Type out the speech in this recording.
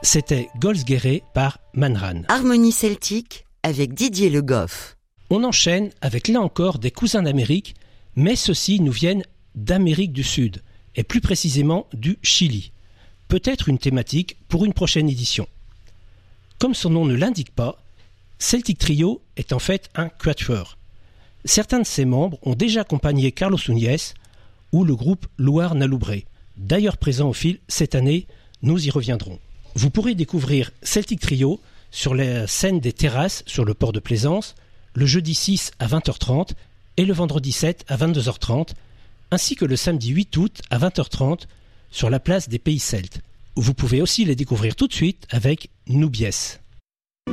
c'était Golsguerre par Manran. Harmonie celtique avec Didier Le Goff. On enchaîne avec là encore des cousins d'Amérique, mais ceux-ci nous viennent d'Amérique du Sud, et plus précisément du Chili. Peut-être une thématique pour une prochaine édition. Comme son nom ne l'indique pas, Celtic Trio est en fait un quatuor. Certains de ses membres ont déjà accompagné Carlos Núñez ou le groupe Luar na Lubre, d'ailleurs présent au fil cette année, nous y reviendrons. Vous pourrez découvrir Celtic Trio sur la scène des Terrasses sur le port de Plaisance, le jeudi 6 à 20h30 et le vendredi 7 à 22h30, ainsi que le samedi 8 août à 20h30 sur la place des Pays Celtes. Vous pouvez aussi les découvrir tout de suite avec Nubies.